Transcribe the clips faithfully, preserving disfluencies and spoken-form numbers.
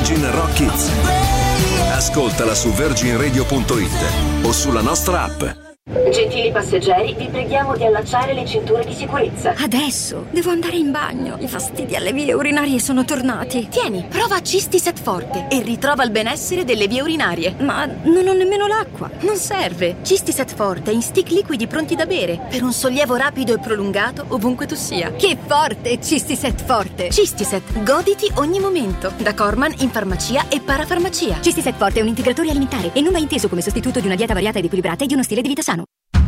Virgin Rock Kids. Ascoltala su virgin radio punto it o sulla nostra app. Gentili passeggeri, vi preghiamo di allacciare le cinture di sicurezza. Adesso devo andare in bagno. I fastidi alle vie urinarie sono tornati. Tieni, prova Cistiset Forte e ritrova il benessere delle vie urinarie. Ma non ho nemmeno l'acqua. Non serve. Cistiset Forte in stick liquidi pronti da bere per un sollievo rapido e prolungato ovunque tu sia. Che forte Cistiset Forte. Cistiset, goditi ogni momento. Da Corman in farmacia e parafarmacia. Cistiset Forte è un integratore alimentare e non va inteso come sostituto di una dieta variata ed equilibrata e di uno stile di vita sano.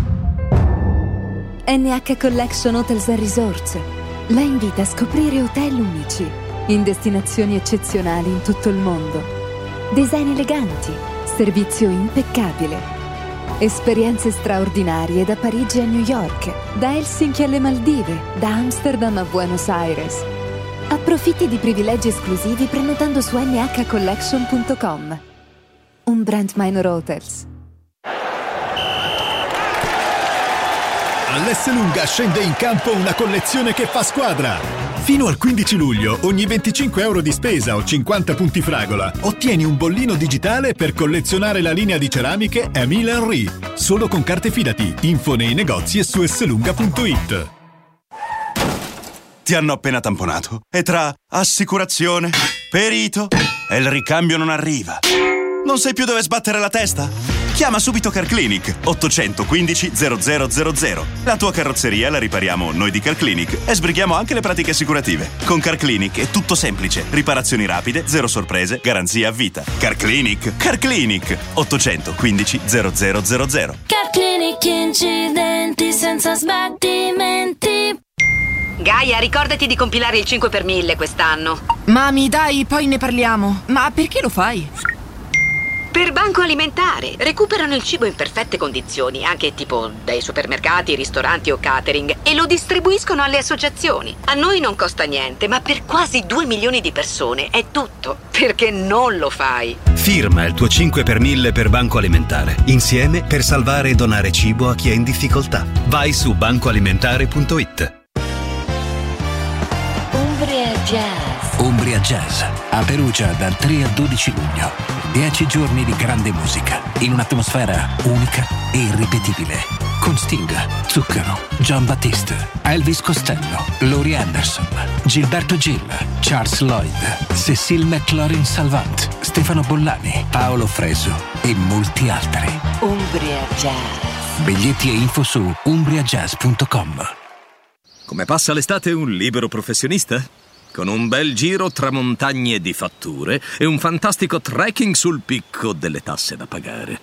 N H Collection Hotels and Resorts la invita a scoprire hotel unici in destinazioni eccezionali in tutto il mondo. Design eleganti, servizio impeccabile, esperienze straordinarie da Parigi a New York, da Helsinki alle Maldive, da Amsterdam a Buenos Aires. Approfitti di privilegi esclusivi prenotando su n h collection punto com. Un brand Minor Hotels. All'Esselunga scende in campo una collezione che fa squadra. Fino al quindici luglio, ogni venticinque euro di spesa o cinquanta punti fragola, ottieni un bollino digitale per collezionare la linea di ceramiche Emile Henry. Solo con carte Fidati. Info nei negozi e su esselunga punto it. Ti hanno appena tamponato e tra assicurazione, perito e il ricambio non arriva. Non sai più dove sbattere la testa? Chiama subito Carclinic ottocentoquindici zero zero zero zero. La tua carrozzeria la ripariamo noi di Carclinic e sbrighiamo anche le pratiche assicurative. Con Carclinic è tutto semplice. Riparazioni rapide, zero sorprese, garanzia a vita. Carclinic, Carclinic ottocentoquindici zero zero zero zero. Carclinic, incidenti senza sbattimenti. Gaia, ricordati di compilare il cinque per mille quest'anno. Mami, dai, poi ne parliamo. Ma perché lo fai? Per Banco Alimentare. Recuperano il cibo in perfette condizioni, anche tipo dai supermercati, ristoranti o catering, e lo distribuiscono alle associazioni. A noi non costa niente, ma per quasi due milioni di persone è tutto. Perché non lo fai? Firma il tuo cinque per mille per Banco Alimentare. Insieme per salvare e donare cibo a chi è in difficoltà. Vai su banco alimentare punto it. Umbria Jazz. Umbria Jazz a Perugia dal tre al dodici luglio. Dieci giorni di grande musica in un'atmosfera unica e irripetibile. Con Sting, Zucchero, John Battiste, Elvis Costello, Laurie Anderson, Gilberto Gil, Charles Lloyd, Cecile McLaurin Salvant, Stefano Bollani, Paolo Fresu e molti altri. Umbria Jazz. Biglietti e info su umbria jazz punto com. Come passa l'estate un libero professionista? Con un bel giro tra montagne di fatture e un fantastico trekking sul picco delle tasse da pagare.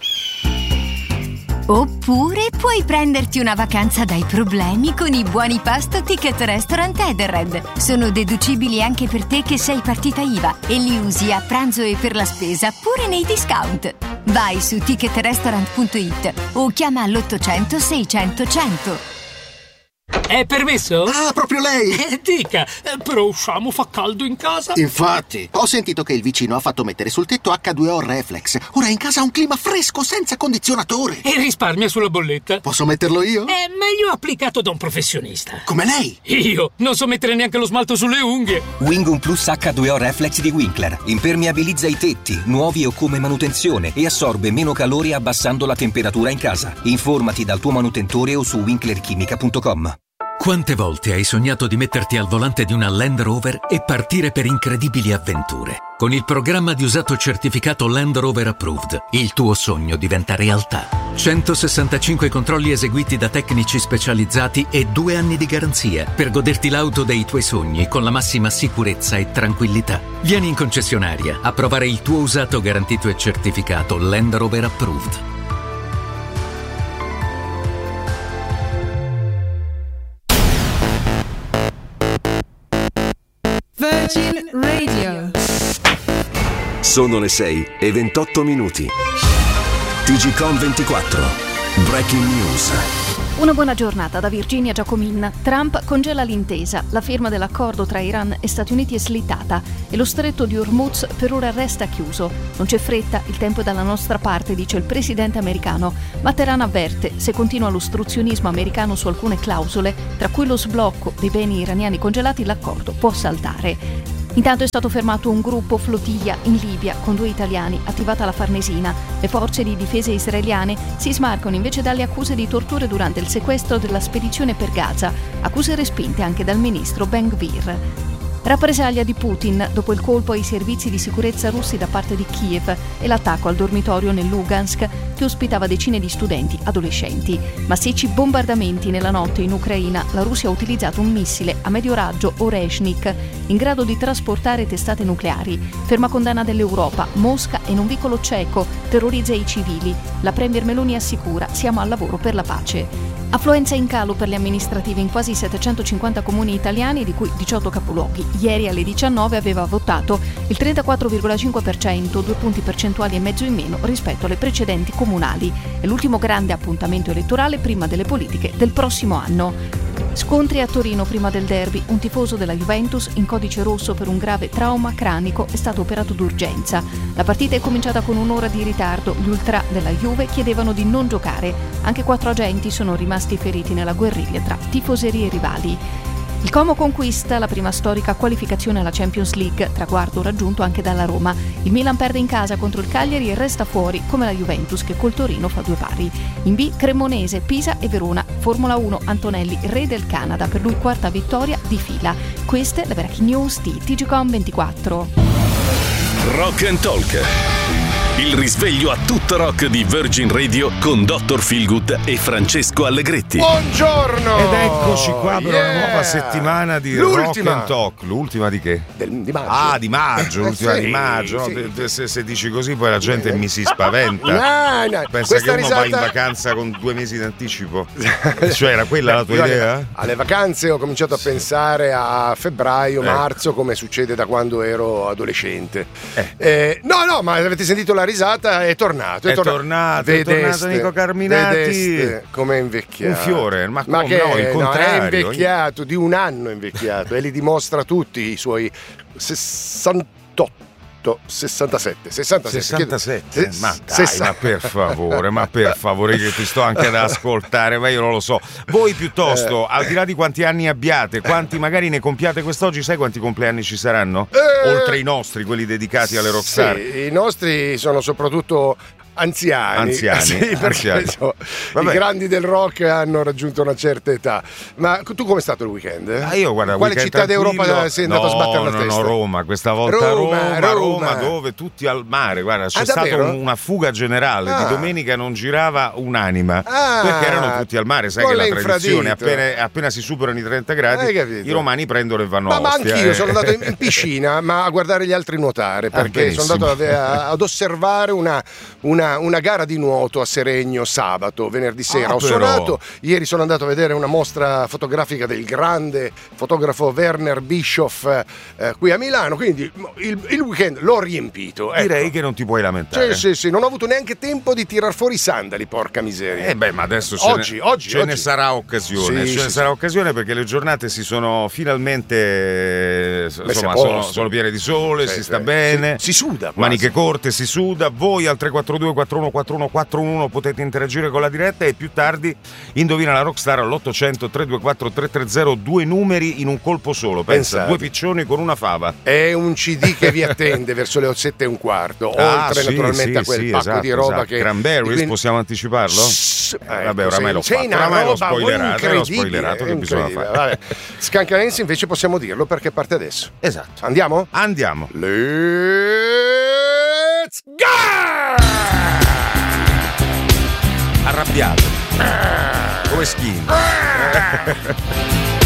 Oppure puoi prenderti una vacanza dai problemi con i buoni pasto Ticket Restaurant Edenred. Sono deducibili anche per te che sei partita I V A e li usi a pranzo e per la spesa pure nei discount. Vai su ticket restaurant punto it o chiama all'ottocento seicento cento. È permesso? Ah, proprio lei! Eh, dica, però usciamo, fa caldo in casa. Infatti, ho sentito che il vicino ha fatto mettere sul tetto acca due o Reflex. Ora in casa ha un clima fresco senza condizionatore. E risparmia sulla bolletta. Posso metterlo io? È meglio applicato da un professionista. Come lei? Io non so mettere neanche lo smalto sulle unghie. Wingun Plus acca due o Reflex di Winkler. Impermeabilizza i tetti, nuovi o come manutenzione, e assorbe meno calore abbassando la temperatura in casa. Informati dal tuo manutentore o su winkler chimica punto com. Quante volte hai sognato di metterti al volante di una Land Rover e partire per incredibili avventure? Con il programma di usato certificato Land Rover Approved, il tuo sogno diventa realtà. centosessantacinque controlli eseguiti da tecnici specializzati e due anni di garanzia per goderti l'auto dei tuoi sogni con la massima sicurezza e tranquillità. Vieni in concessionaria a provare il tuo usato garantito e certificato Land Rover Approved. Virgin Radio. Sono le sei e ventotto minuti. T G Com ventiquattro. Breaking News. Una buona giornata da Virginia Giacomin. Trump congela l'intesa. La firma dell'accordo tra Iran e Stati Uniti è slittata e lo stretto di Hormuz per ora resta chiuso. Non c'è fretta, il tempo è dalla nostra parte, dice il presidente americano. Ma Teheran avverte, se continua l'ostruzionismo americano su alcune clausole, tra cui lo sblocco dei beni iraniani congelati, l'accordo può saltare. Intanto è stato fermato un gruppo flottiglia in Libia con due italiani, attivata la Farnesina. Le forze di difesa israeliane si smarcano invece dalle accuse di torture durante il sequestro della spedizione per Gaza, accuse respinte anche dal ministro Ben-Gvir. Rappresaglia di Putin dopo il colpo ai servizi di sicurezza russi da parte di Kiev e l'attacco al dormitorio nel Lugansk che ospitava decine di studenti adolescenti. Massicci bombardamenti nella notte in Ucraina. La Russia ha utilizzato un missile a medio raggio Oreshnik in grado di trasportare testate nucleari. Ferma condanna dell'Europa. Mosca e un vicolo ceco terrorizza i civili. La premier Meloni assicura: siamo al lavoro per la pace. Affluenza in calo per le amministrative in quasi settecentocinquanta comuni italiani, di cui diciotto capoluoghi. Ieri alle diciannove aveva votato il trentaquattro virgola cinque per cento, due punti percentuali e mezzo in meno rispetto alle precedenti comunali. È l'ultimo grande appuntamento elettorale prima delle politiche del prossimo anno. Scontri a Torino prima del derby. Un tifoso della Juventus in codice rosso per un grave trauma cranico è stato operato d'urgenza. La partita è cominciata con un'ora di ritardo. Gli ultra della Juve chiedevano di non giocare. Anche quattro agenti sono rimasti feriti nella guerriglia tra tifoserie e rivali. Il Como conquista la prima storica qualificazione alla Champions League, traguardo raggiunto anche dalla Roma. Il Milan perde in casa contro il Cagliari e resta fuori come la Juventus che col Torino fa due pari. In B Cremonese, Pisa e Verona. Formula uno Antonelli, re del Canada, per lui quarta vittoria di fila. Queste le breaking news di T G Com ventiquattro. Rock and Talk. Il risveglio a tutto rock di Virgin Radio con dottor Feelgood e Francesco Allegretti. Buongiorno! Ed eccoci qua per yeah. una nuova settimana di l'ultima. Rock and Talk. L'ultima di che? Del, di maggio. Ah, di maggio, l'ultima sì, di maggio. sì. No? Se, se dici così poi la gente mi si spaventa. No, no. Pensa Questa che uno risata... va in vacanza con due mesi d'anticipo. Cioè era quella la tua Io idea? Alle, alle vacanze ho cominciato a sì. pensare a febbraio, ecco. marzo, come succede da quando ero adolescente. Eh. Eh, no, no, ma avete sentito la risata? È tornato. È, è tornato, tornato, vedeste, è tornato Nico Carminati. Come è invecchiato. Un fiore, ma, ma come che no, il contrario. No, è invecchiato, di un anno è invecchiato e li dimostra tutti i suoi sessantotto. sessantasette sessantasette, sessantasette. Se, ma dai, sessa... ma per favore, ma per favore che ti sto anche ad ascoltare, ma io non lo so. Voi piuttosto, eh. al di là di quanti anni abbiate, quanti magari ne compiate quest'oggi, sai quanti compleanni ci saranno? Eh. Oltre i nostri, quelli dedicati alle rockstar. Sì, i nostri sono soprattutto anziani, anziani, sì, perché anziani. So, i grandi del rock hanno raggiunto una certa età. Ma tu come è stato il weekend? Ah, io guarda, quale weekend città tranquillo. d'Europa sei andato no, a sbattere la no, testa? No, Roma, questa volta Roma, Roma, Roma, Roma dove tutti al mare, guarda, c'è ah, stata davvero? una fuga generale, ah. di domenica non girava un'anima, ah. perché erano tutti al mare, sai Con che la tradizione, infradito. appena, appena si superano i trenta gradi, i romani prendono e vanno ma, a ma Ostia. anch'io eh. sono andato in piscina, ma a guardare gli altri nuotare, perché ah, sono andato a, ad osservare una, una, una gara di nuoto a Seregno sabato, venerdì sera. Ah, ho però. suonato, ieri sono andato a vedere una mostra fotografica del grande fotografo Werner Bischoff eh, qui a Milano, quindi il, il weekend l'ho riempito. Ecco. Direi che non ti puoi lamentare. Sì, sì, sì, non ho avuto neanche tempo di tirar fuori i sandali, porca miseria. Eh beh, ma adesso oggi, ce ne, oggi, ce oggi. ne sarà occasione, Sì, ce sì, ne sì. sarà occasione perché le giornate si sono finalmente insomma, sono, sono piene di sole, sì, si sì. sta bene, si, si suda quasi. Maniche corte, si suda. Voi al tre quattro due quattro uno quattro uno quattro uno potete interagire con la diretta e più tardi indovina la rockstar all'ottocento tre due quattro tre tre zero, due numeri in un colpo solo. Pensa, Pensate. due piccioni con una fava. È un C D che vi attende verso le sette e un quarto, Ah, oltre sì, naturalmente sì, a quel sì, pacco esatto, di roba esatto. che Cranberries, quindi... possiamo anticiparlo? Shhh, eh, vabbè, oramai l'ho sei fatto, una oramai l'ho roba spoilerato, l'ho incredibile, spoilerato che bisogna fare. Vabbè. Scancanense invece possiamo dirlo perché parte adesso. Esatto. Andiamo? Andiamo. Let's go! Arrabbiato. Come Skin.